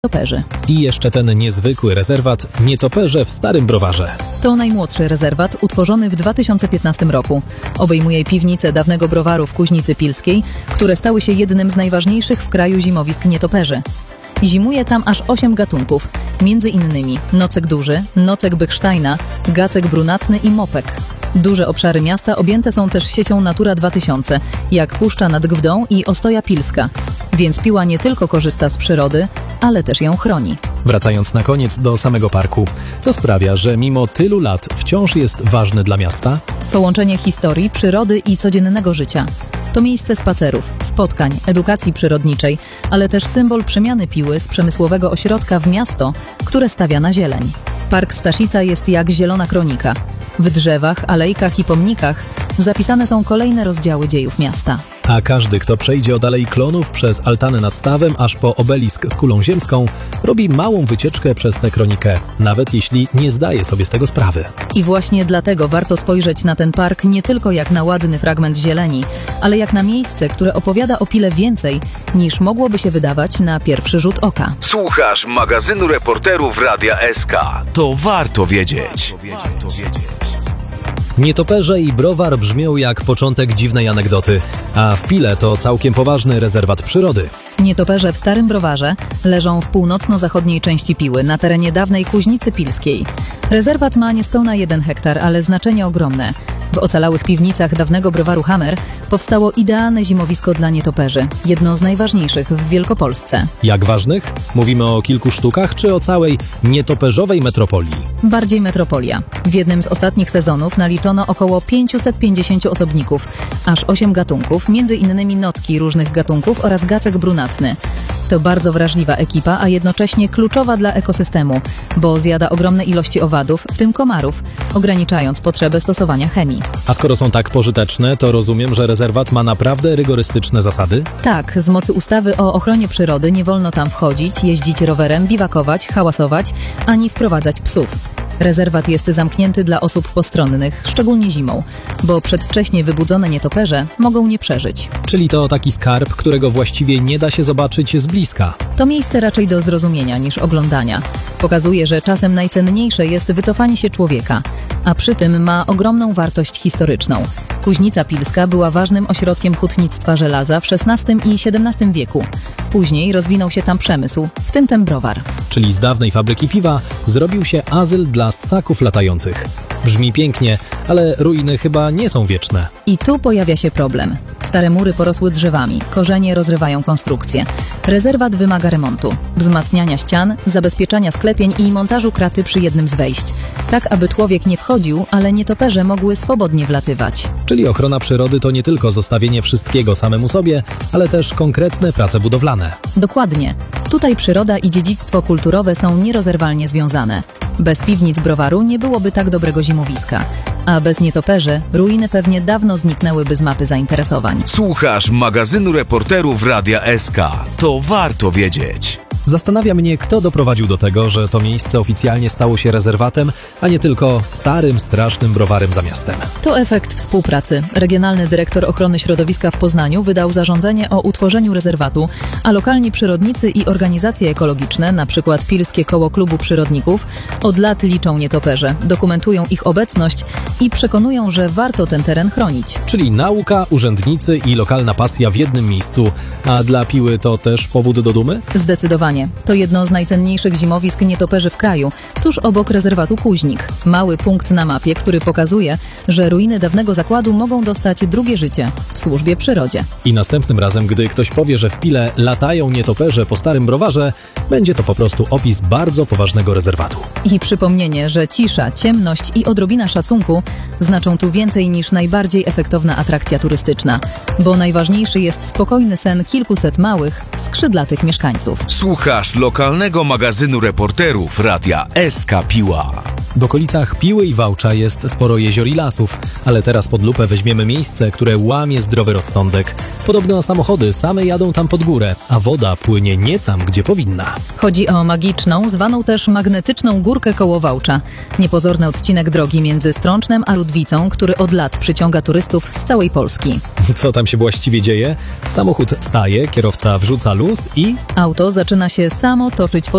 Nietoperzy. I jeszcze ten niezwykły rezerwat Nietoperze w Starym Browarze. To najmłodszy rezerwat utworzony w 2015 roku. Obejmuje piwnice dawnego browaru w Kuźnicy Pilskiej, które stały się jednym z najważniejszych w kraju zimowisk nietoperzy. Zimuje tam aż 8 gatunków, między innymi nocek duży, nocek bechsteina, gacek brunatny i mopek. Duże obszary miasta objęte są też siecią Natura 2000, jak Puszcza nad Gwdą i Ostoja Pilska, więc Piła nie tylko korzysta z przyrody, ale też ją chroni. Wracając na koniec do samego parku, co sprawia, że mimo tylu lat wciąż jest ważny dla miasta? Połączenie historii, przyrody i codziennego życia. To miejsce spacerów, spotkań, edukacji przyrodniczej, ale też symbol przemiany Piły z przemysłowego ośrodka w miasto, które stawia na zieleń. Park Staszica jest jak zielona kronika. W drzewach, alejkach i pomnikach zapisane są kolejne rozdziały dziejów miasta. A każdy, kto przejdzie od Alei Klonów przez altanę nad stawem aż po obelisk z kulą ziemską, robi małą wycieczkę przez tę kronikę, nawet jeśli nie zdaje sobie z tego sprawy. I właśnie dlatego warto spojrzeć na ten park nie tylko jak na ładny fragment zieleni, ale jak na miejsce, które opowiada o Pile więcej, niż mogłoby się wydawać na pierwszy rzut oka. Słuchasz magazynu reporterów Radia SK. To warto wiedzieć. Nietoperze i browar brzmią jak początek dziwnej anegdoty, a w Pile to całkiem poważny rezerwat przyrody. Nietoperze w Starym Browarze leżą w północno-zachodniej części Piły, na terenie dawnej Kuźnicy Pilskiej. Rezerwat ma niespełna 1 hektar, ale znaczenie ogromne. W ocalałych piwnicach dawnego browaru Hammer powstało idealne zimowisko dla nietoperzy, jedno z najważniejszych w Wielkopolsce. Jak ważnych? Mówimy o kilku sztukach czy o całej nietoperzowej metropolii? Bardziej metropolia. W jednym z ostatnich sezonów naliczono około 550 osobników, aż 8 gatunków, między innymi nocki różnych gatunków oraz gacek brunatny. To bardzo wrażliwa ekipa, a jednocześnie kluczowa dla ekosystemu, bo zjada ogromne ilości owadów, w tym komarów, ograniczając potrzebę stosowania chemii. A skoro są tak pożyteczne, to rozumiem, że rezerwat ma naprawdę rygorystyczne zasady? Tak, z mocy ustawy o ochronie przyrody nie wolno tam wchodzić, jeździć rowerem, biwakować, hałasować, ani wprowadzać psów. Rezerwat jest zamknięty dla osób postronnych, szczególnie zimą, bo przedwcześnie wybudzone nietoperze mogą nie przeżyć. Czyli to taki skarb, którego właściwie nie da się zobaczyć z bliska. To miejsce raczej do zrozumienia niż oglądania. Pokazuje, że czasem najcenniejsze jest wycofanie się człowieka, a przy tym ma ogromną wartość historyczną. Kuźnica Pilska była ważnym ośrodkiem hutnictwa żelaza w XVI i XVII wieku. Później rozwinął się tam przemysł, w tym ten browar. Czyli z dawnej fabryki piwa zrobił się azyl dla ssaków latających. Brzmi pięknie, ale ruiny chyba nie są wieczne. I tu pojawia się problem. Stare mury porosły drzewami, korzenie rozrywają konstrukcję. Rezerwat wymaga remontu, wzmacniania ścian, zabezpieczania sklepień i montażu kraty przy jednym z wejść. Tak, aby człowiek nie wchodził, ale nietoperze mogły swobodnie wlatywać. Czyli ochrona przyrody to nie tylko zostawienie wszystkiego samemu sobie, ale też konkretne prace budowlane. Dokładnie. Tutaj przyroda i dziedzictwo kulturowe są nierozerwalnie związane. Bez piwnic browaru nie byłoby tak dobrego zimowiska, a bez nietoperzy ruiny pewnie dawno zniknęłyby z mapy zainteresowań. Słuchasz magazynu reporterów Radia SK. To warto wiedzieć. Zastanawia mnie, kto doprowadził do tego, że to miejsce oficjalnie stało się rezerwatem, a nie tylko starym, strasznym browarem za miastem. To efekt współpracy. Regionalny dyrektor ochrony środowiska w Poznaniu wydał zarządzenie o utworzeniu rezerwatu, a lokalni przyrodnicy i organizacje ekologiczne, np. Pilskie Koło Klubu Przyrodników, od lat liczą nietoperze, dokumentują ich obecność i przekonują, że warto ten teren chronić. Czyli nauka, urzędnicy i lokalna pasja w jednym miejscu, a dla Piły to też powód do dumy? Zdecydowanie. To jedno z najcenniejszych zimowisk nietoperzy w kraju, tuż obok rezerwatu Kuźnik. Mały punkt na mapie, który pokazuje, że ruiny dawnego zakładu mogą dostać drugie życie w służbie przyrodzie. I następnym razem, gdy ktoś powie, że w Pile latają nietoperze po starym browarze, będzie to po prostu opis bardzo poważnego rezerwatu. I przypomnienie, że cisza, ciemność i odrobina szacunku znaczą tu więcej niż najbardziej efektowna atrakcja turystyczna, bo najważniejszy jest spokojny sen kilkuset małych, skrzydlatych mieszkańców. Słuchasz lokalnego magazynu reporterów Radia SK Piła. W okolicach Piły i Wałcza jest sporo jezior i lasów, ale teraz pod lupę weźmiemy miejsce, które łamie zdrowy rozsądek. Podobno samochody same jadą tam pod górę, a woda płynie nie tam, gdzie powinna. Chodzi o magiczną, zwaną też magnetyczną górkę koło Wałcza. Niepozorny odcinek drogi między Strącznem a Rudwicą, który od lat przyciąga turystów z całej Polski. Co tam się właściwie dzieje? Samochód staje, kierowca wrzuca luz i auto zaczyna się samo toczyć po